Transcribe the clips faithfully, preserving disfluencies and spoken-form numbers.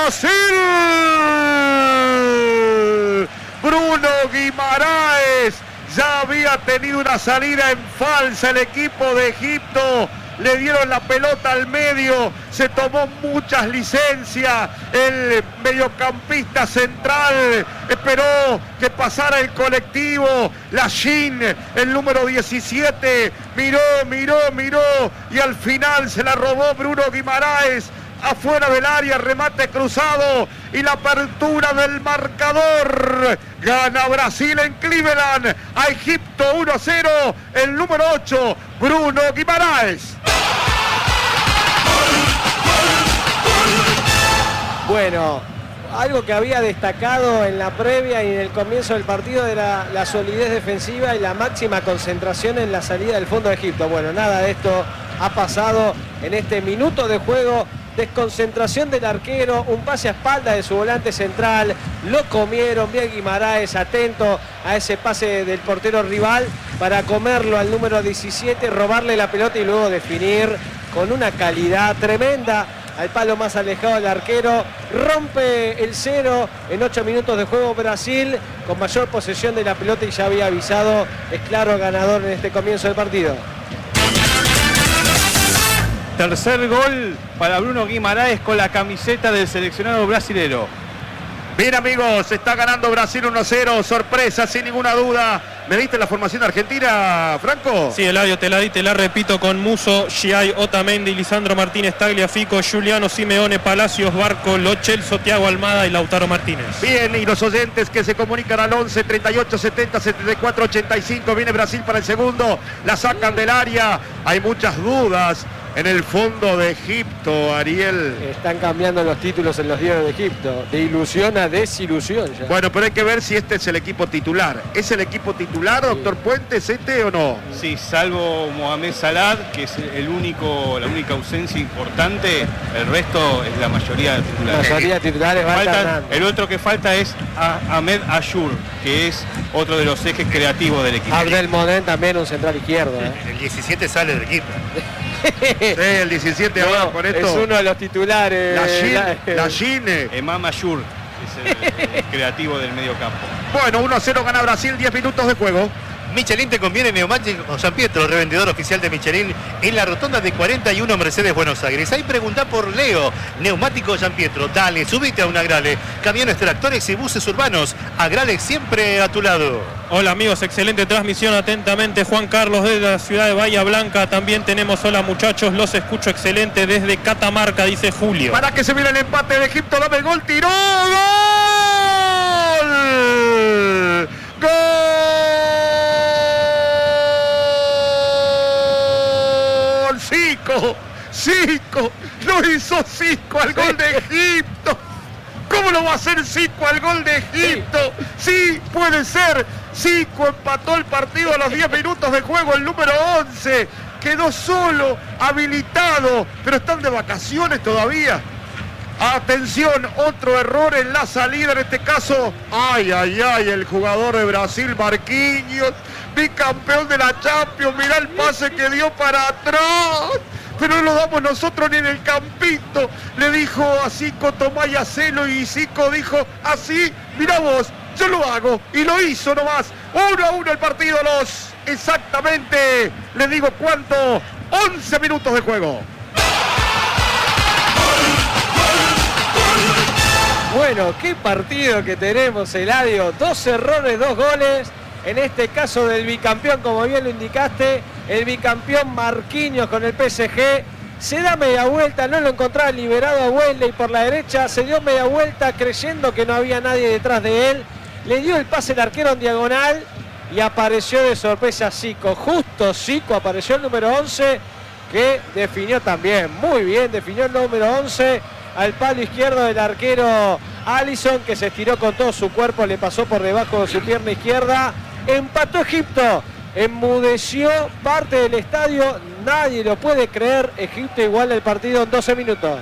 Brasil. Bruno Guimaraes ya había tenido una salida en falsa el equipo de Egipto. Le dieron la pelota al medio, se tomó muchas licencias, el mediocampista central esperó que pasara el colectivo, Lachin, el número diecisiete, miró, miró, miró y al final se la robó Bruno Guimaraes. Afuera del área, remate cruzado y la apertura del marcador. Gana Brasil en Cleveland a Egipto uno a cero. El número ocho, Bruno Guimaraes. Bueno, algo que había destacado en la previa y en el comienzo del partido era la solidez defensiva y la máxima concentración en la salida del fondo de Egipto. Bueno, nada de esto ha pasado en este minuto de juego. Desconcentración del arquero, un pase a espalda de su volante central, lo comieron, bien Guimaraes atento a ese pase del portero rival para comerlo al número diecisiete, robarle la pelota y luego definir con una calidad tremenda al palo más alejado del arquero. Rompe el cero en ocho minutos de juego Brasil con mayor posesión de la pelota y ya había avisado, es claro ganador en este comienzo del partido. Tercer gol para Bruno Guimaraes con la camiseta del seleccionado brasilero. Bien amigos, está ganando Brasil uno a cero, sorpresa sin ninguna duda. ¿Me diste la formación argentina, Franco? Sí, Eladio, te la di, te la repito con Musso, Giai, Otamendi, Lisandro Martínez, Tagliafico, Giuliano Simeone, Palacios, Barco, Lo Celso, Thiago Almada y Lautaro Martínez. Bien, y los oyentes que se comunican al once, treinta y ocho, setenta, setenta y cuatro, ochenta y cinco, viene Brasil para el segundo, la sacan del área, hay muchas dudas en el fondo de Egipto, Ariel. Están cambiando los títulos en los diarios de Egipto, de ilusión a desilusión ya. Bueno, pero hay que ver si este es el equipo titular. ¿Es el equipo titular, sí, doctor Puentes, este o no? Sí, salvo Mohamed Salah, que es el único, la única ausencia importante, el resto es la mayoría de titulares. La mayoría de titulares va Faltan, el otro que falta es a Ahmed Ayour, que es otro de los ejes creativos del equipo. Abdelmonem también un central izquierdo. ¿eh? El diecisiete sale del equipo. Sí, el diecisiete no, ahora con esto. Es uno de los titulares. La Gine. Emam Ayour es el, el creativo del medio campo. Bueno, uno a cero gana Brasil, diez minutos de juego. Michelin te conviene Neumático San Pietro, revendedor oficial de Michelin en la rotonda de cuarenta y uno Mercedes Buenos Aires. Ahí pregunta por Leo, Neumático San Pietro. Dale, subite a un Agrale. Camiones, tractores y buses urbanos. Agrale siempre a tu lado. Hola amigos, excelente transmisión, atentamente Juan Carlos desde la ciudad de Bahía Blanca. También tenemos hola muchachos, los escucho excelente desde Catamarca, dice Julio. Para que se viene el empate de Egipto, dame el gol, tiró, gol, gol. Zico, Zico, lo hizo Zico al gol de Egipto. ¿Cómo lo va a hacer Zico al gol de Egipto? Sí, puede ser. Zico empató el partido a los diez minutos de juego, el número once. Quedó solo, habilitado, pero están de vacaciones todavía. Atención, otro error en la salida, en este caso, ay, ay, ay, el jugador de Brasil, Marquinhos, bicampeón de la Champions, mirá el pase que dio para atrás, pero no lo damos nosotros ni en el campito, le dijo a Zico, tomá y hacelo, y Zico dijo, así, mirá vos, yo lo hago, y lo hizo nomás, uno a uno el partido, los, exactamente, le digo cuánto, once minutos de juego. Bueno, qué partido que tenemos, Eladio. Dos errores, dos goles. En este caso del bicampeón, como bien lo indicaste, el bicampeón Marquinhos con el P S G. Se da media vuelta, no lo encontraba liberado a Wesley por la derecha. Se dio media vuelta creyendo que no había nadie detrás de él. Le dio el pase el arquero en diagonal y apareció de sorpresa Zico. Justo Zico apareció el número once, que definió también muy bien. Definió el número once. Al palo izquierdo del arquero Alisson, que se estiró con todo su cuerpo, le pasó por debajo de su pierna izquierda. Empató Egipto, enmudeció parte del estadio, nadie lo puede creer. Egipto iguala el partido en doce minutos.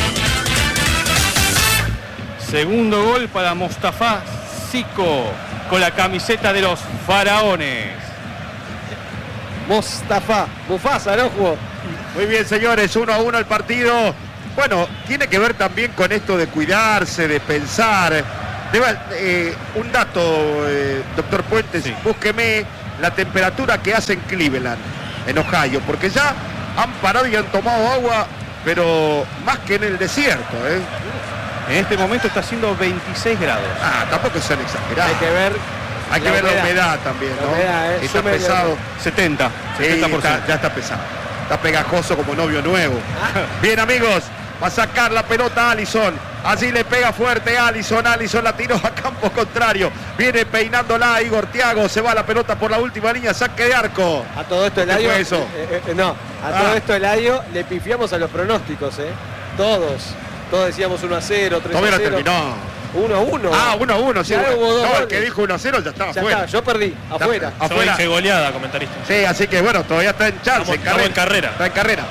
Segundo gol para Mostafa Zico con la camiseta de los faraones. Mostafa, Mufasa, ¿no jugó? Muy bien, señores, uno a uno el partido. bueno, tiene que ver también con esto de cuidarse, de pensar. Deba, eh, un dato, eh, doctor Puentes, sí. Búsqueme la temperatura que hace en Cleveland, en Ohio, porque ya han parado y han tomado agua, pero más que en el desierto, ¿eh? En este momento está haciendo veintiséis grados. Ah, tampoco son exagerados. Hay que ver, Hay que la ver humedad. la humedad también, ¿no? La humedad, ¿eh? Está pesado. setenta, setenta por ciento. Está, ya está pesado. Está pegajoso como novio nuevo. Bien, amigos, va a sacar la pelota Alisson. Allí le pega fuerte Alisson. Alisson la tiró a campo contrario. Viene peinándola Igor Thiago. Se va la pelota por la última línea. Saque de arco. A todo esto, Eladio. ¿Qué fue eso? Eh, eh, no, a ah. todo esto, Eladio, le pifiamos a los pronósticos, ¿eh? Todos. Todos decíamos uno a cero, tres a cero. Todavía no terminó. uno a uno. Ah, uno a uno. Sí, no, el que dijo uno a cero ya estaba ya afuera. Está, yo perdí, afuera. Está, afuera. Yo dije goleada, comentarista. Sí, así que bueno, todavía está en chance. Estamos, en, carrera. en carrera. Está en carrera.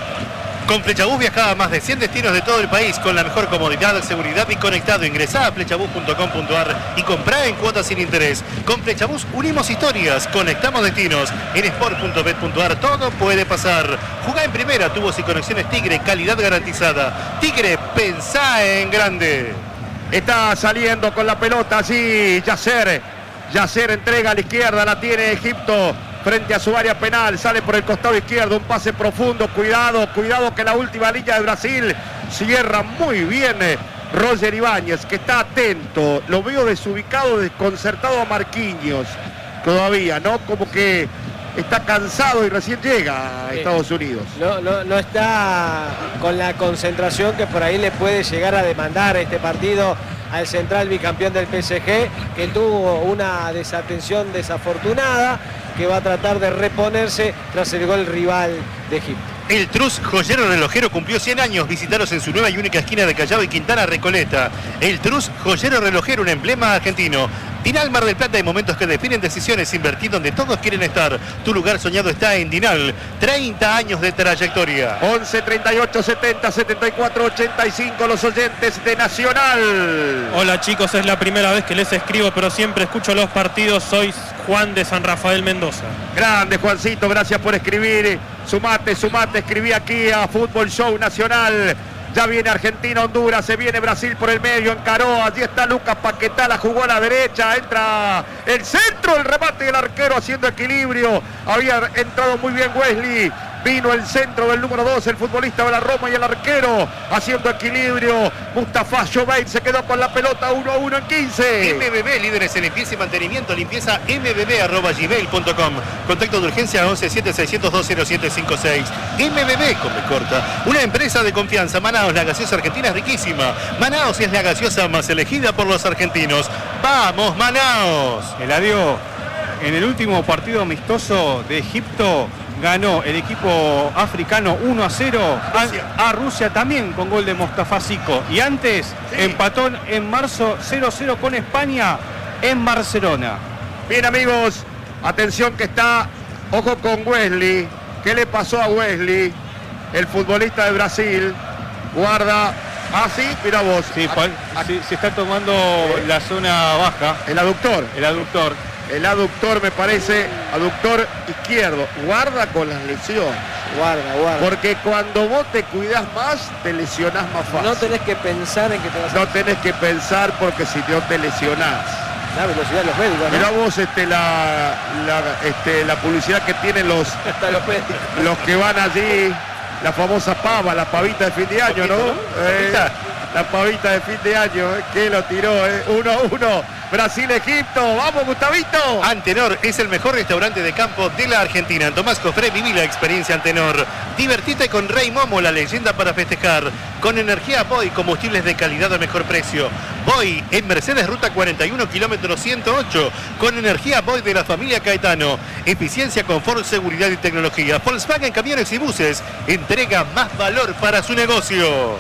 Con Flechabús viajaba a más de cien destinos de todo el país con la mejor comodidad, seguridad y conectado. Ingresá a flechabús punto com punto ar y comprá en cuotas sin interés. Con Flechabús unimos historias, conectamos destinos. En sport punto bet punto ar todo puede pasar. Jugá en primera, tubos y conexiones Tigre, calidad garantizada. Tigre, pensá en grande. Está saliendo con la pelota allí Yasser. Yasser entrega a la izquierda, la tiene Egipto. Frente a su área penal, sale por el costado izquierdo, un pase profundo, cuidado, cuidado que la última línea de Brasil cierra muy bien Roger Ibáñez, que está atento, lo veo desubicado, desconcertado a Marquinhos, todavía, ¿no? Como que está cansado y recién llega a Estados Unidos. No, no, no está con la concentración que por ahí le puede llegar a demandar este partido al central bicampeón del P S G, que tuvo una desatención desafortunada, que va a tratar de reponerse tras el gol rival de Egipto. El Trus Joyero Relojero cumplió cien años. Visitaros en su nueva y única esquina de Callao y Quintana Recoleta. El Trus Joyero Relojero, un emblema argentino. Dinal Mar del Plata, hay momentos que definen decisiones. Invertir donde todos quieren estar. Tu lugar soñado está en Dinal. treinta años de trayectoria. once, treinta y ocho, setenta, setenta y cuatro, ochenta y cinco, los oyentes de Nacional. Hola chicos, es la primera vez que les escribo, pero siempre escucho los partidos. Soy Juan de San Rafael Mendoza. Grande Juancito, gracias por escribir. Sumate, sumate, escribí aquí a Fútbol Show Nacional. Ya viene Argentina, Honduras, se viene Brasil por el medio, encaró, allí está Lucas Paquetá, la jugó a la derecha, entra el centro, el remate del arquero haciendo equilibrio, había entrado muy bien Wesley, vino el centro del número dos, el futbolista de la Roma y el arquero haciendo equilibrio, Mustafa Jobain se quedó con la pelota uno a uno en quince. M B B, líderes en limpieza y mantenimiento, limpieza m b b arroba gmail punto com. Contacto de urgencia once, siete, seiscientos dos, cero siete cinco seis. M B B, con B corta, una empresa de confianza. Manaos, la gaseosa argentina es riquísima. Manaos es la gaseosa más elegida por los argentinos. ¡Vamos, Manaos! Eladio, en el último partido amistoso de Egipto, ganó el equipo africano uno a cero a, a Rusia también con gol de Mostafa Zico. Y antes sí. empató en marzo cero a cero con España en Barcelona. Bien amigos, atención que está, ojo con Wesley. ¿Qué le pasó a Wesley? El futbolista de Brasil. Guarda. Ah, sí, mira vos. Sí, Juan, sí, se está tomando eh, la zona baja. El aductor. El aductor. El aductor me parece, aductor izquierdo. Guarda con las lesiones. Guarda, guarda. Porque cuando vos te cuidás más, te lesionás más fácil. No tenés que pensar en que te vas a... No tenés que pensar porque si no te lesionás. La velocidad de los médicos, ¿no? Mirá vos este, la, la, este, la publicidad que tienen los, los, médicos. los que van allí, la famosa pava, la pavita de fin de año, ¿no? ¿no? Eh, la pavita de fin de año, eh, que lo tiró, eh. uno a uno. Brasil-Egipto, vamos Gustavito. Antenor es el mejor restaurante de campo de la Argentina. En Tomás Cofré viví la experiencia Antenor. Divertite con Rey Momo, la leyenda para festejar. Con energía Boy, combustibles de calidad a mejor precio. Boy en Mercedes Ruta cuarenta y uno, kilómetro ciento ocho. Con energía Boy de la familia Caetano. Eficiencia, confort, seguridad y tecnología. Volkswagen Camiones y Buses entrega más valor para su negocio.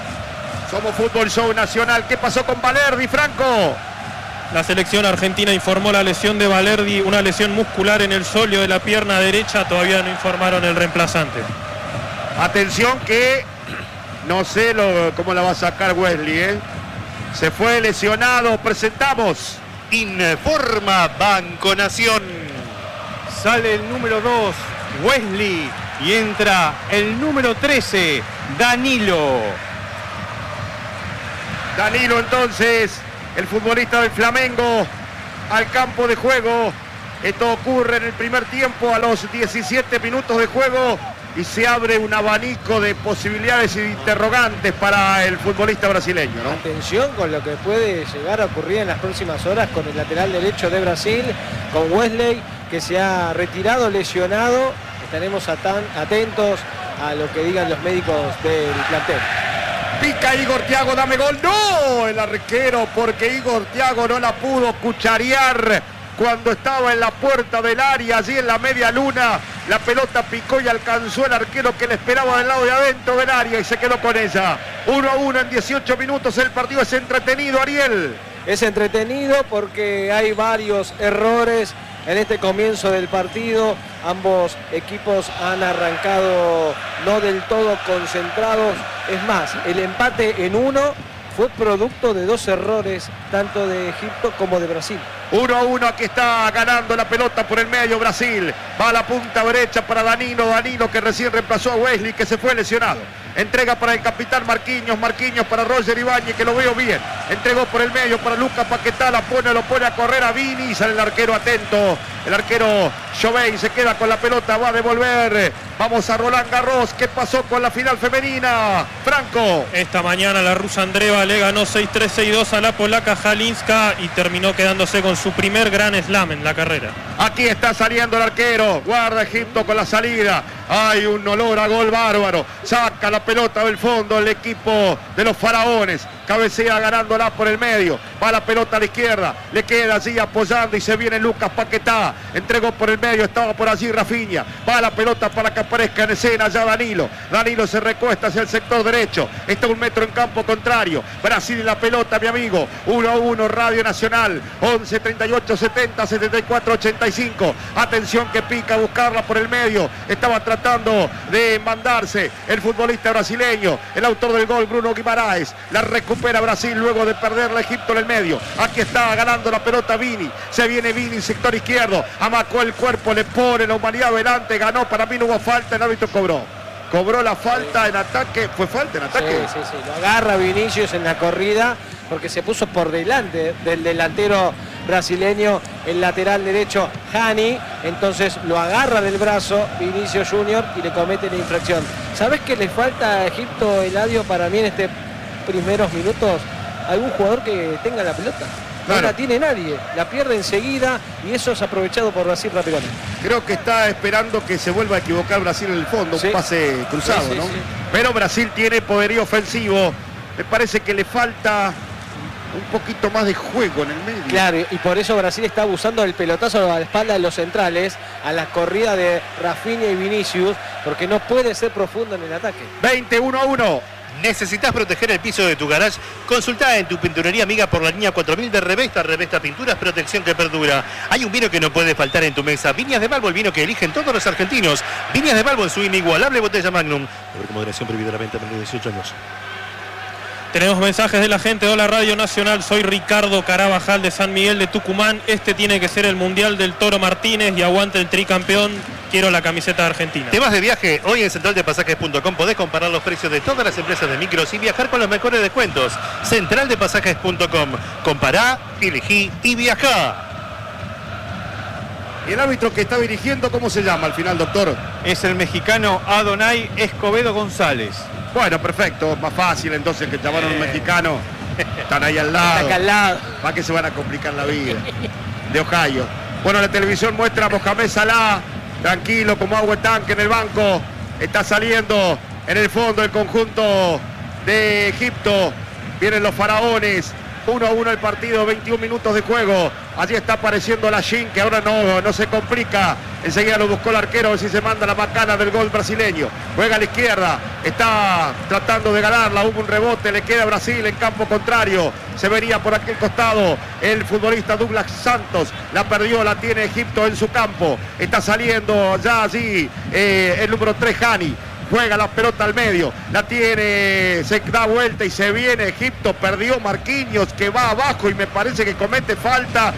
Somos Fútbol Show Nacional. ¿Qué pasó con Valerdi, Franco? La selección argentina informó la lesión de Valerdi, una lesión muscular en el sóleo de la pierna derecha. Todavía no informaron el reemplazante. Atención que no sé lo, cómo la va a sacar Wesley, ¿eh? Se fue lesionado. Presentamos. Informa Banco Nación. Sale el número dos, Wesley, y entra el número trece, Danilo. Danilo entonces, el futbolista del Flamengo, al campo de juego. Esto ocurre en el primer tiempo a los diecisiete minutos de juego y se abre un abanico de posibilidades e interrogantes para el futbolista brasileño, ¿no? Atención con lo que puede llegar a ocurrir en las próximas horas con el lateral derecho de Brasil, con Wesley, que se ha retirado lesionado. Estaremos atentos a lo que digan los médicos del plantel. Pica Igor Thiago, dame gol. No, el arquero, porque Igor Thiago no la pudo cucharear cuando estaba en la puerta del área, allí en la media luna. La pelota picó y alcanzó el arquero que le esperaba del lado de adentro del área y se quedó con ella. uno a uno en dieciocho minutos. El partido es entretenido, Ariel. Es entretenido porque hay varios errores en este comienzo del partido. Ambos equipos han arrancado no del todo concentrados. Es más, el empate en uno fue producto de dos errores, tanto de Egipto como de Brasil. uno a uno, aquí está ganando la pelota por el medio Brasil. Va a la punta derecha para Danilo. Danilo que recién reemplazó a Wesley, que se fue lesionado. Entrega para el capitán Marquinhos. Marquinhos para Roger Ibáñez, que lo veo bien. Entregó por el medio para Lucas Paquetá. La pone, lo pone a correr a Vini. Sale el arquero atento. El arquero Jovey se queda con la pelota. Va a devolver. Vamos a Roland Garros. ¿Qué pasó con la final femenina? Franco. Esta mañana la rusa Andreeva le ganó seis tres seis dos a la polaca Halinska y terminó quedándose con su primer gran slam en la carrera. Aquí está saliendo el arquero. Guarda Egipto con la salida. Hay un olor a gol bárbaro. Saca la pelota del fondo el equipo de los faraones. Cabecea ganándola por el medio. Va la pelota a la izquierda. Le queda allí apoyando y se viene Lucas Paquetá. Entregó por el medio. Estaba por allí Rafinha. Va la pelota para que aparezca en escena ya Danilo. Danilo se recuesta hacia el sector derecho. Está un metro en campo contrario. Brasil y la pelota, mi amigo. uno a uno, Radio Nacional. once, treinta y ocho, setenta, setenta y cuatro, ochenta y cinco. Atención que pica a buscarla por el medio. Estaba tratando de mandarse el futbolista brasileño. El autor del gol, Bruno Guimaraes. La recupera Brasil luego de perderla Egipto en el medio. Aquí está ganando la pelota Vini. Se viene Vini, sector izquierdo. Amacó el cuerpo, le pone la humanidad delante. Ganó, para mí no hubo falta, el árbitro cobró. Cobró la falta sí. en ataque. ¿Fue falta en ataque? Sí, sí, sí. Lo agarra Vinicius en la corrida porque se puso por delante del delantero brasileño, el lateral derecho Hani. Entonces lo agarra del brazo Vinicius Junior y le comete la infracción. ¿Sabes qué le falta a Egipto, Eladio, para mí en estos primeros minutos? Algún jugador que tenga la pelota. No la tiene nadie, la pierde enseguida y eso es aprovechado por Brasil rápidamente. Creo que está esperando que se vuelva a equivocar Brasil en el fondo, sí. Un pase cruzado, sí, sí, ¿no? Sí. Pero Brasil tiene poderío ofensivo, me parece que le falta un poquito más de juego en el medio. Claro, y por eso Brasil está abusando del pelotazo a la espalda de los centrales, a la corrida de Rafinha y Vinicius, porque no puede ser profundo en el ataque. veinte, uno a uno. ¿Necesitas proteger el piso de tu garage? Consultá en tu pinturería amiga por la línea cuatro mil de Revesta. Revesta Pinturas, protección que perdura. Hay un vino que no puede faltar en tu mesa. Viñas de Balbo, el vino que eligen todos los argentinos. Viñas de Balbo en su inigualable botella Magnum. Con moderación prohibida la venta a menores de dieciocho años. Tenemos mensajes de la gente. Hola Radio Nacional, soy Ricardo Carabajal de San Miguel de Tucumán. Este tiene que ser el Mundial del Toro Martínez y aguante el tricampeón. Quiero la camiseta de Argentina. ¿Te vas de viaje? Hoy en central de pasajes punto com podés comparar los precios de todas las empresas de micros y viajar con los mejores descuentos. central de pasajes punto com. Compará, elegí y viajá. ¿Y el árbitro que está dirigiendo cómo se llama al final, doctor? Es el mexicano Adonai Escobedo González. Bueno, perfecto, más fácil entonces que llamaron a un mexicano. Están ahí al lado. Está acá al lado. ¿Para qué se van a complicar la vida? De Ohio. Bueno, la televisión muestra a Mohamed Salah, tranquilo como agua de tanque en el banco. Está saliendo en el fondo el conjunto de Egipto. Vienen los faraones. uno a uno el partido, veintiún minutos de juego. Allí está apareciendo la Shin, que ahora no, no se complica. Enseguida lo buscó el arquero, a ver si se manda la macana del gol brasileño. Juega a la izquierda, está tratando de ganarla. Hubo un rebote, le queda a Brasil en campo contrario. Se vería por aquel costado el futbolista Douglas Santos. La perdió, la tiene Egipto en su campo. Está saliendo ya allí eh, el número tres, Hani. Juega la pelota al medio, la tiene, se da vuelta y se viene Egipto. Perdió Marquinhos, que va abajo y me parece que comete falta.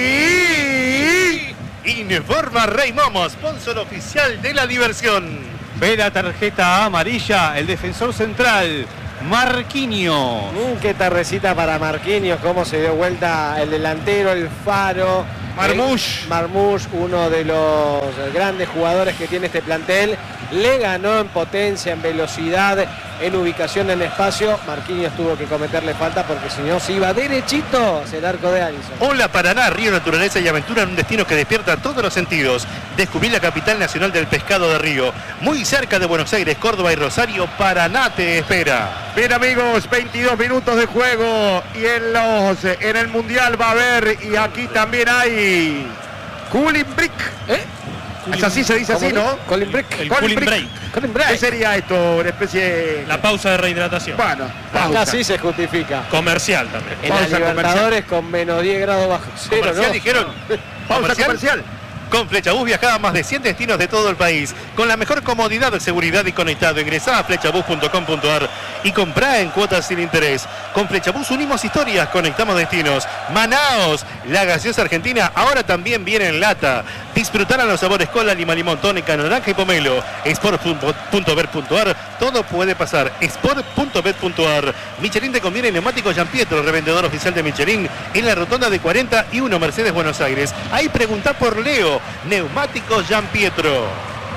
Y... Informa Rey Momo, sponsor oficial de la diversión. Ve la tarjeta amarilla, el defensor central, Marquinhos. Mm, qué tardecita para Marquinhos, cómo se dio vuelta el delantero, el Faro. Marmoush. Marmoush, uno de los grandes jugadores que tiene este plantel. Le ganó en potencia, en velocidad, en ubicación en espacio. Marquinhos tuvo que cometerle falta porque si no se iba derechito hacia el arco de Alisson. Hola Paraná, río, naturaleza y aventura en un destino que despierta todos los sentidos. Descubrí la capital nacional del pescado de Río. Muy cerca de Buenos Aires, Córdoba y Rosario, Paraná te espera. Bien amigos, veintidós minutos de juego y en, los, en el Mundial va a haber, y aquí también hay Cooling Break. ¿Eh? Es así, se dice así, ¿no? Colin Break. El Cooling cooling break. Colin Break. ¿Qué sería esto? Una especie... La pausa de rehidratación. Bueno, Acá pausa. sí se justifica. Comercial también. En la Pausa Libertadores con menos diez grados bajo cero, Comercial ¿no? dijeron. Pausa comercial. Con Flechabús viajá a más de cien destinos de todo el país. Con la mejor comodidad, seguridad y conectado. Ingresá a flechabús punto com punto ar y comprá en cuotas sin interés. Con Flechabús unimos historias, conectamos destinos. Manaos, la gaseosa argentina, ahora también viene en lata. Disfrutarán los sabores cola, lima, limón, tónica, naranja y pomelo. sport punto bet punto ar, todo puede pasar. sport punto bet punto ar. Michelin te conviene neumático Giampietro, revendedor oficial de Michelin, en la rotonda de cuarenta y uno Mercedes Buenos Aires. Ahí preguntá por Leo. Neumáticos Giampietro.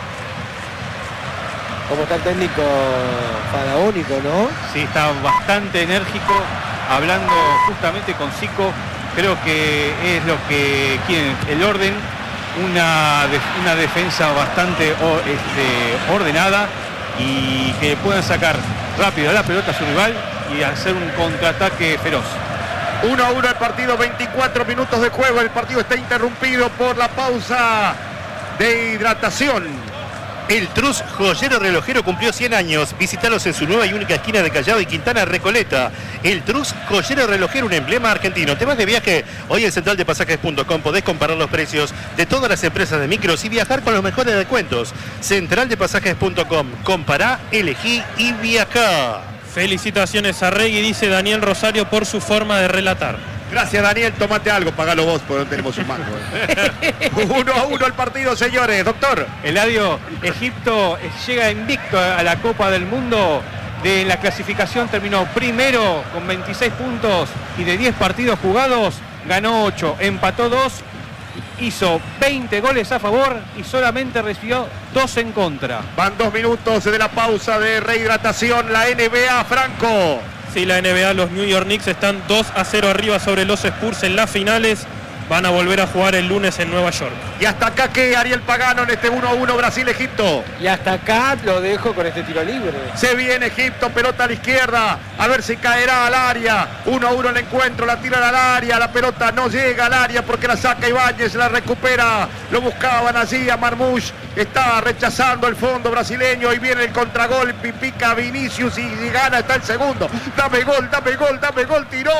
Como está el técnico faraónico, ¿no? Sí, está bastante enérgico, hablando justamente con Zico. Creo que es lo que quieren, el orden, una, de, una defensa bastante o, este, ordenada y que puedan sacar rápido la pelota a su rival y hacer un contraataque feroz. uno a uno el partido, veinticuatro minutos de juego. El partido está interrumpido por la pausa de hidratación. El Trus Joyero Relojero cumplió cien años. Visítalos en su nueva y única esquina de Callao y Quintana Recoleta. El Trus Joyero Relojero, un emblema argentino. ¿Te vas de viaje? Hoy en central de pasajes punto com podés comparar los precios de todas las empresas de micros y viajar con los mejores descuentos. central de pasajes punto com. Compará, elegí y viajá. Felicitaciones a Regui, dice Daniel Rosario, por su forma de relatar. Gracias Daniel, tomate algo, pagalo vos porque no tenemos un mango. eh. uno a uno el partido, señores. Doctor. Eladio, Egipto llega invicto a la Copa del Mundo. De la clasificación terminó primero con veintiséis puntos y de diez partidos jugados ganó ocho, empató dos, hizo veinte goles a favor y solamente recibió dos en contra. Van dos minutos de la pausa de rehidratación. La N B A, Franco. Sí, la N B A, los New York Knicks están dos a cero arriba sobre los Spurs en las finales. Van a volver a jugar el lunes en Nueva York. Y hasta acá que Ariel Pagano en este uno a uno Brasil-Egipto. Y hasta acá lo dejo con este tiro libre. Se viene Egipto, pelota a la izquierda. A ver si caerá al área. uno a uno el encuentro, la tiran al área. La pelota no llega al área porque la saca Ibáñez, la recupera. Lo buscaban allí a Marmoush. Está rechazando el fondo brasileño y viene el contragolpe. Pica Vinicius y, y gana, está el segundo. Dame gol, dame gol, dame gol. Tiró.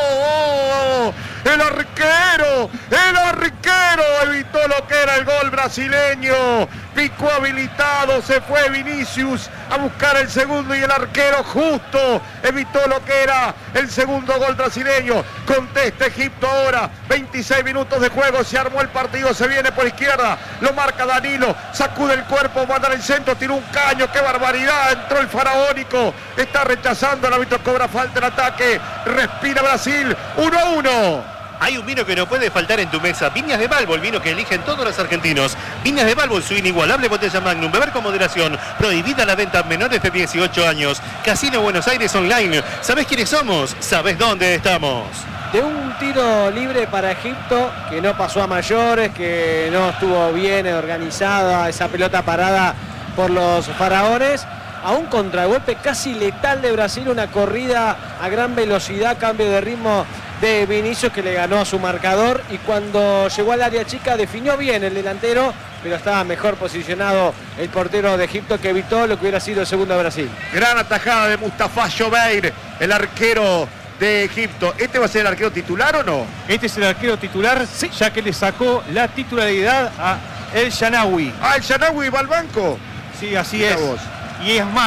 ¡Oh! El arquero. El arquero evitó lo que era el gol brasileño. Picó habilitado, se fue Vinicius a buscar el segundo y el arquero justo evitó lo que era el segundo gol brasileño. Contesta Egipto ahora, veintiséis minutos de juego, se armó el partido, se viene por izquierda, lo marca Danilo, sacude el cuerpo, manda el centro, tiró un caño, qué barbaridad, entró el faraónico, está rechazando, el árbitro cobra falta en ataque, respira Brasil, uno a uno. Hay un vino que no puede faltar en tu mesa. Viñas de Balbo, el vino que eligen todos los argentinos. Viñas de Balbo, su inigualable botella Magnum. Beber con moderación. Prohibida la venta a menores de dieciocho años. Casino Buenos Aires Online. ¿Sabés quiénes somos? ¿Sabés dónde estamos? De un tiro libre para Egipto, que no pasó a mayores, que no estuvo bien organizada esa pelota parada por los faraones, a un contragolpe casi letal de Brasil, una corrida a gran velocidad, cambio de ritmo de Vinicius que le ganó a su marcador y cuando llegó al área chica definió bien el delantero, pero estaba mejor posicionado el portero de Egipto que evitó lo que hubiera sido el segundo de Brasil. Gran atajada de Mustafa Jobeir, el arquero de Egipto. ¿Este va a ser el arquero titular o no? Este es el arquero titular, sí, ya que le sacó la titularidad a El Shanawi. Ah, el Shanawi va al banco. Sí, así Mira es. vos. Y es más,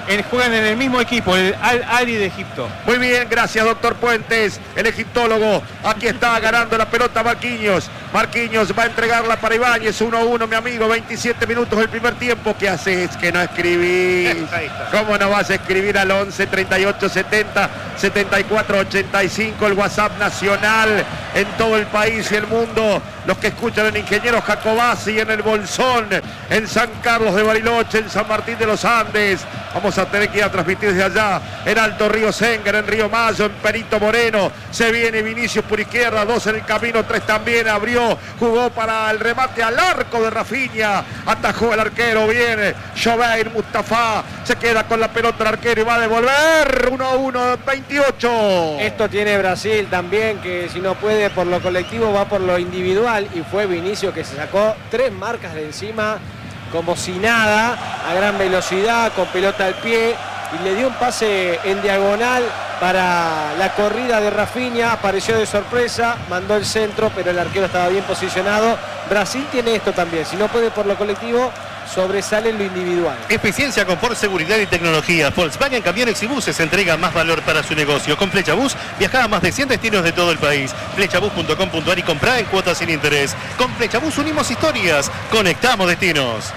en, juegan en el mismo equipo, el Al-Ahly de Egipto. Muy bien, gracias doctor Puentes, el egiptólogo. Aquí está ganando la pelota Marquinhos. Marquinhos va a entregarla para Ibáñez, uno a uno, mi amigo, veintisiete minutos del primer tiempo. ¿Qué haces que no escribís? ¿Cómo no vas a escribir al once, treinta y ocho, setenta, setenta y cuatro, ochenta y cinco, el WhatsApp nacional en todo el país y el mundo? Los que escuchan en Ingeniero Jacobasi, en el Bolsón, en San Carlos de Bariloche, en San Martín de los Andes. Vamos a tener que ir a transmitir desde allá, en Alto Río Sengar, en Río Mayo, en Perito Moreno. Se viene Vinicius por izquierda, dos en el camino, tres también. Abrió, jugó para el remate al arco de Rafinha. Atajó el arquero, bien. Joveir Mustafa se queda con la pelota el arquero y va a devolver. uno a uno, veintiocho. Esto tiene Brasil también, que si no puede por lo colectivo va por lo individual. Y fue Vinicius que se sacó tres marcas de encima como si nada, a gran velocidad, con pelota al pie, y le dio un pase en diagonal para la corrida de Rafinha. Apareció de sorpresa, mandó el centro, pero el arquero estaba bien posicionado. Brasil tiene esto también, si no puede por lo colectivo, sobresale en lo individual. Eficiencia, confort, seguridad y tecnología. Volkswagen Camiones y Buses entrega más valor para su negocio. Con Flechabús viaja a más de cien destinos de todo el país. Flechabús punto com punto ar y comprá en cuotas sin interés. Con Flechabús unimos historias, conectamos destinos.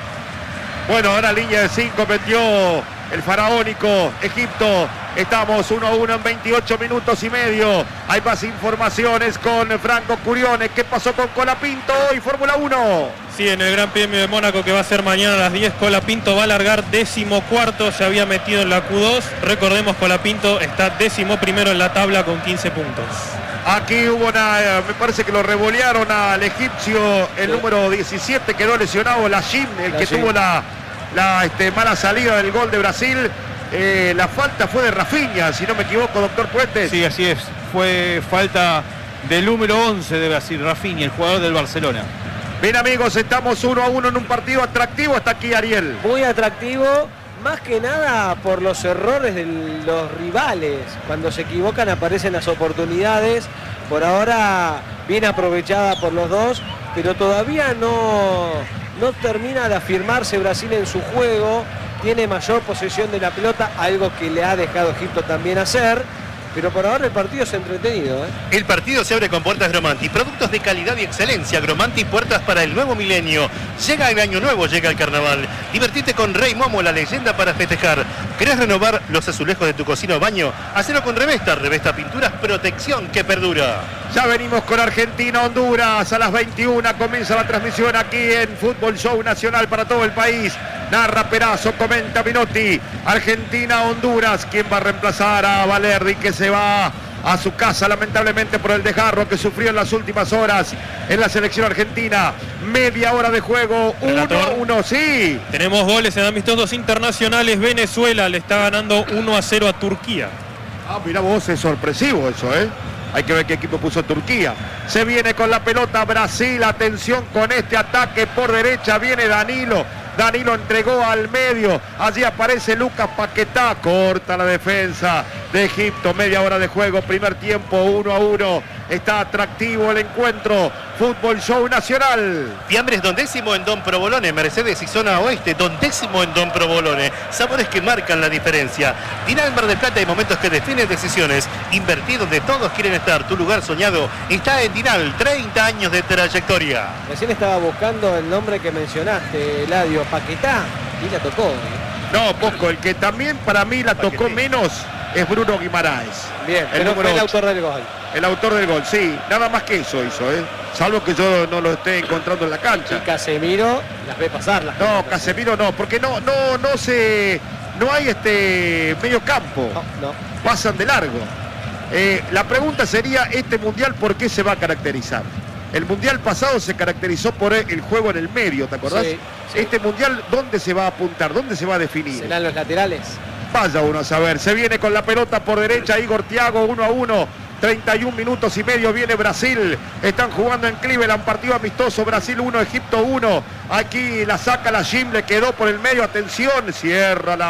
Bueno, ahora línea de cinco metió el faraónico Egipto. Estamos uno a uno en veintiocho minutos y medio. Hay más informaciones con Franco Curione. ¿Qué pasó con Colapinto y Fórmula uno? Sí, en el Gran Premio de Mónaco que va a ser mañana a las diez, Colapinto va a largar décimo cuarto, se había metido en la Q dos. Recordemos, Colapinto está décimo primero en la tabla con quince puntos. Aquí hubo una, me parece que lo revolearon al egipcio, el sí. número diecisiete, quedó lesionado, Lachim, el la que Jim. tuvo la, la este, mala salida del gol de Brasil. Eh, la falta fue de Rafinha, si no me equivoco, doctor Puentes. Sí, así es, fue falta del número once de Brasil, Rafinha, el jugador del Barcelona. Bien amigos, estamos uno a uno en un partido atractivo, hasta aquí Ariel. Muy atractivo, más que nada por los errores de los rivales. Cuando se equivocan aparecen las oportunidades, por ahora bien aprovechada por los dos, pero todavía no, no termina de afirmarse Brasil en su juego. Tiene mayor posesión de la pelota, algo que le ha dejado Egipto también hacer. Pero por ahora el partido es entretenido, ¿eh? El partido se abre con puertas Gromanti. Productos de calidad y excelencia. Gromanti, puertas para el nuevo milenio. Llega el año nuevo, llega el carnaval. Divertite con Rey Momo, la leyenda para festejar. ¿Querés renovar los azulejos de tu cocina o baño? Hacelo con Revesta. Revesta Pinturas, protección que perdura. Ya venimos con Argentina, Honduras. A las veintiuna comienza la transmisión aquí en Fútbol Show Nacional para todo el país. Narra Perazo, comenta Minotti. Argentina, Honduras. ¿Quién va a reemplazar a Valerdi, que se va a su casa lamentablemente por el desgarro que sufrió en las últimas horas en la selección argentina? Media hora de juego, uno a uno, sí. Tenemos goles en amistosos internacionales. Venezuela le está ganando uno a cero a Turquía. Ah, mira vos, es sorpresivo eso, ¿eh? Hay que ver qué equipo puso Turquía. Se viene con la pelota Brasil. Atención con este ataque por derecha. Viene Danilo. Danilo entregó al medio. Allí aparece Lucas Paquetá. Corta la defensa de Egipto. Media hora de juego. Primer tiempo, uno a uno. Está atractivo el encuentro. Fútbol Show Nacional. Fiambres Don Décimo en Don Provolone. Mercedes y Zona Oeste. Don Décimo en Don Provolone. Sabores que marcan la diferencia. Dinal Mar del Plata, hay momentos que definen decisiones. Invertir donde todos quieren estar. Tu lugar soñado está en Dinal. treinta años de trayectoria. Recién estaba buscando el nombre que mencionaste, Eladio. Paquetá, y la tocó. ¿eh? No, poco. El que también para mí la tocó menos es Bruno Guimaraes. Bien, el pero fue el autor del gol. El autor del gol, sí. Nada más que eso hizo, ¿eh? Salvo que yo no lo esté encontrando en la cancha. Y Casemiro las ve pasar. Las no, Casemiro no, porque no, no, no se... No hay este medio campo. No, no. Pasan de largo. Eh, la pregunta sería, ¿este mundial por qué se va a caracterizar? El mundial pasado se caracterizó por el juego en el medio, ¿te acordás? Sí, sí. Este mundial, ¿dónde se va a apuntar? ¿Dónde se va a definir? ¿Serán los laterales? Vaya uno a saber. Se viene con la pelota por derecha Igor Thiago, uno a uno. treinta y un minutos y medio viene Brasil. Están jugando en Cleveland, partido amistoso. Brasil uno, Egipto uno. Aquí la saca la Jim, le quedó por el medio. Atención, cierra la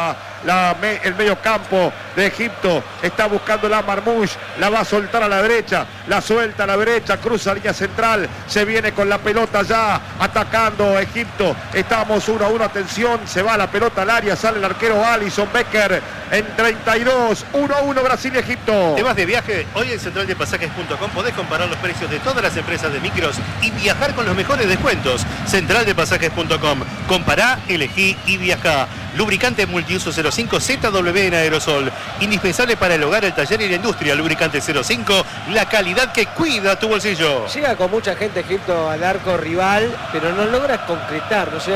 la, me, el medio campo de Egipto. Está buscando la Marmoush, la va a soltar a la derecha, la suelta a la derecha, cruza línea central, se viene con la pelota ya, atacando Egipto. Estamos uno a uno, atención, se va la pelota al área, sale el arquero Alison Becker en treinta y dos, uno a uno Brasil y Egipto. ¿Te vas de viaje? Hoy en central de pasajes punto com podés comparar los precios de todas las empresas de micros y viajar con los mejores descuentos. central de pasajes punto com. Compará, elegí y viajá. Lubricante multiuso cero cinco Z W en aerosol. Indispensable para el hogar, el taller y la industria. Lubricante cero cinco, la calidad que cuida tu bolsillo. Llega con mucha gente Egipto al arco rival, pero no logra concretar, no sé.